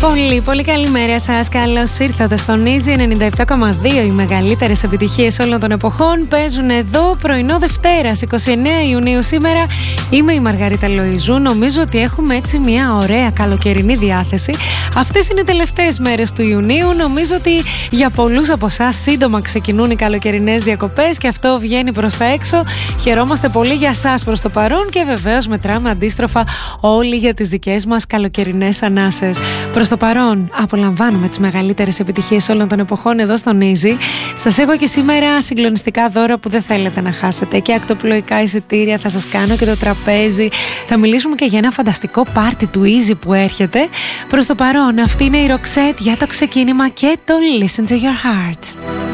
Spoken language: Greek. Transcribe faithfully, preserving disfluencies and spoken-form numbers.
Πολύ, πολύ καλημέρα σας. Καλώς ήρθατε στον Easy ενενήντα επτά κόμμα δύο. Οι μεγαλύτερες επιτυχίες όλων των εποχών παίζουν εδώ πρωινό Δευτέρας, εικοστή ενάτη Ιουνίου σήμερα. Είμαι η Μαργαρίτα Λοϊζού. Νομίζω ότι έχουμε έτσι μια ωραία καλοκαιρινή διάθεση. Αυτές είναι οι τελευταίες μέρες του Ιουνίου. Νομίζω ότι για πολλούς από εσάς σύντομα ξεκινούν οι καλοκαιρινές διακοπές και αυτό βγαίνει προς τα έξω. Χαιρόμαστε πολύ για εσάς προς το παρόν και βεβαίως μετράμε αντίστροφα όλοι για τις δικές μας καλοκαιρινές ανάσες. Προς το παρόν, απολαμβάνουμε τις μεγαλύτερες επιτυχίες όλων των εποχών εδώ στον Easy. Σας έχω και σήμερα συγκλονιστικά δώρα που δεν θέλετε να χάσετε. Και ακτοπλοϊκά εισιτήρια, θα σας κάνω και το τραπέζι. Θα μιλήσουμε και για ένα φανταστικό πάρτι του Easy που έρχεται. Προς το παρόν, αυτή είναι η Roxette για το ξεκίνημα και το Listen to Your Heart.